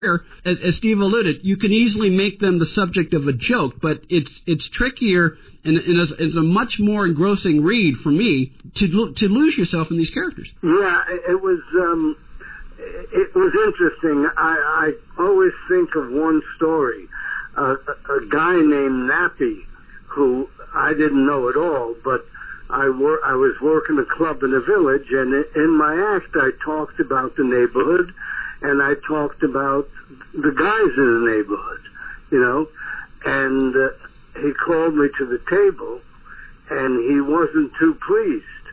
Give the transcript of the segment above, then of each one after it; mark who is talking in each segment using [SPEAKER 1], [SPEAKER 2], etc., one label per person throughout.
[SPEAKER 1] as Steve alluded, you can easily make them the subject of a joke, but it's trickier and it's a much more engrossing read for me to lose yourself in these characters.
[SPEAKER 2] Yeah, it was interesting. I always think of one story, a guy named Nappy, who I didn't know at all, but I was working a club in a village, and in my act I talked about the neighborhood, and I talked about the guys in the neighborhood, and he called me to the table, and he wasn't too pleased.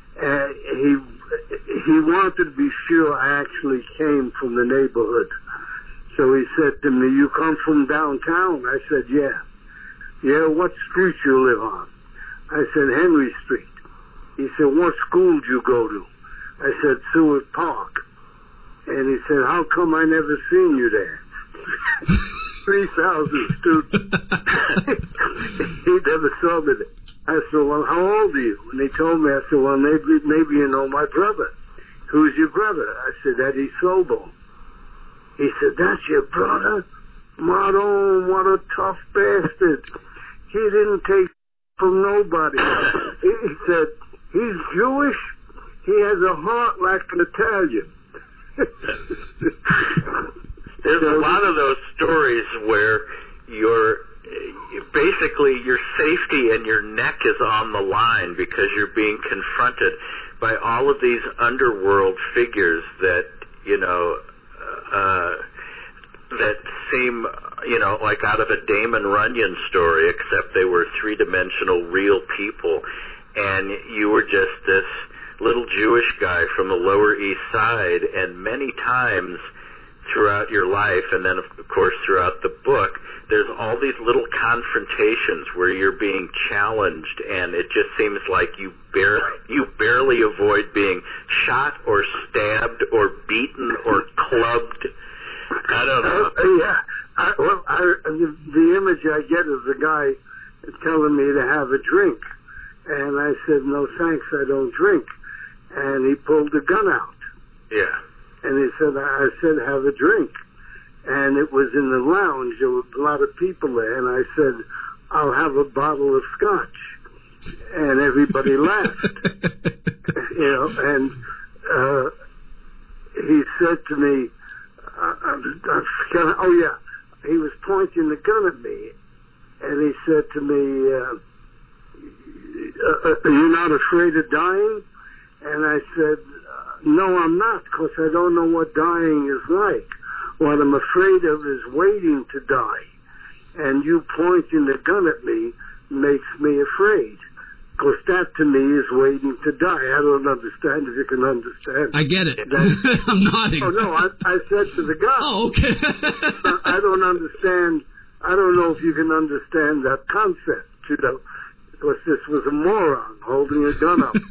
[SPEAKER 2] He wanted to be sure I actually came from the neighborhood. So he said to me, "You come from downtown?" I said, "Yeah." "Yeah, what street you live on?" I said, "Henry Street." He said, "What school did you go to?" I said, "Seward Park." And he said, "How come I never seen you there?" 3,000 students. He never saw me there. I said, "Well, how old are you?" And he told me. I said, "Well, maybe you know my brother." "Who's your brother?" I said, "Eddie Sobel." He said, "That's your brother? Madon, what a tough bastard. He didn't take from nobody." He said, "He's Jewish. He has a heart like an Italian."
[SPEAKER 3] There's a lot of those stories where basically your safety and your neck is on the line because you're being confronted by all of these underworld figures that that seem like out of a Damon Runyon story, except they were three-dimensional real people, and you were just this little Jewish guy from the Lower East Side. And many times throughout your life, and then of course throughout the book, there's all these little confrontations where you're being challenged, and it just seems like you barely avoid being shot or stabbed or beaten or clubbed. I don't know. The image I get is a guy telling me to have a drink, and I said, "No thanks, I don't drink." And he pulled a gun out. Yeah.
[SPEAKER 2] And he said, I said, "Have a drink." And it was in the lounge. There were a lot of people there. And I said, "I'll have a bottle of scotch." And everybody laughed. And he said to me, he was pointing the gun at me. And he said to me, "Are you not afraid of dying?" And I said, "No, I'm not, because I don't know what dying is like. What I'm afraid of is waiting to die. And you pointing the gun at me makes me afraid. Because that, to me, is waiting to die." I don't understand if you can understand.
[SPEAKER 1] I get it. I'm nodding.
[SPEAKER 2] Oh, no, I said to the guy.
[SPEAKER 1] Oh, okay.
[SPEAKER 2] I don't understand. I don't know if you can understand that concept, because this was a moron holding a gun up,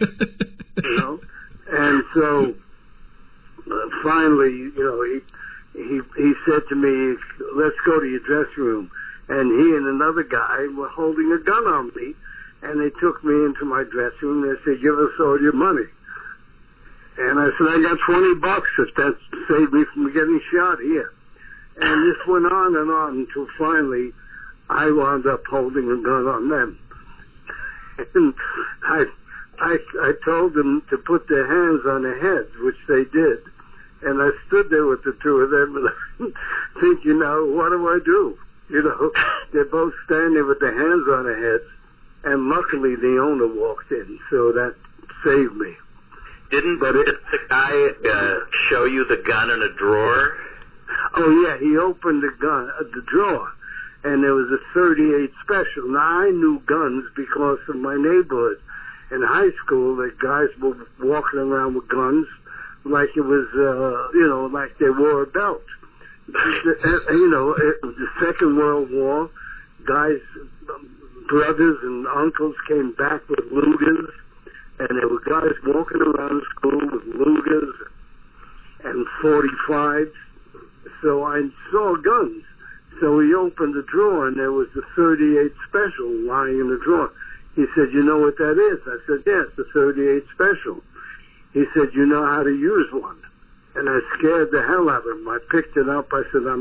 [SPEAKER 2] And so, finally, he said to me, "Let's go to your dressing room." And he and another guy were holding a gun on me, and they took me into my dressing room. They said, "Give us all your money." And I said, "I got $20 if that saved me from getting shot here." And this went on and on until finally I wound up holding a gun on them. And I told them to put their hands on their heads, which they did. And I stood there with the two of them and thinking, what do I do? They're both standing with their hands on their heads. And luckily the owner walked in, so that saved me.
[SPEAKER 3] Didn't the guy show you the gun in a drawer?
[SPEAKER 2] Oh, yeah, he opened the drawer, and there was a .38 special. Now, I knew guns because of my neighborhood. In high school, the guys were walking around with guns like it was, like they wore a belt. It was the Second World War. Guys, brothers and uncles came back with Lugers, and there were guys walking around school with Lugers and 45s. So I saw guns. So he opened the drawer, and there was the .38 special lying in the drawer. He said, "You know what that is?" I said, "Yes, the .38 special." He said, "You know how to use one?" and I scared the hell out of him. I picked it up. I said, I'm